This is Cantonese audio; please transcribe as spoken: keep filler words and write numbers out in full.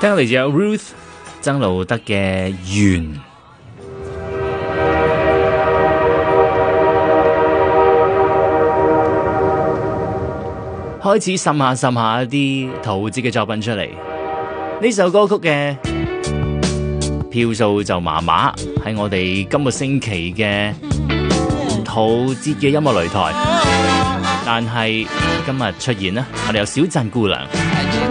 聽嚟就有 Ruth 曾路德嘅緣。開始滲下滲下一啲陶喆嘅作品出嚟，呢首歌曲嘅票數就麻麻，喺我哋今個星期嘅陶喆嘅音樂擂台，但係今日出現啦，我哋有小鎮姑娘。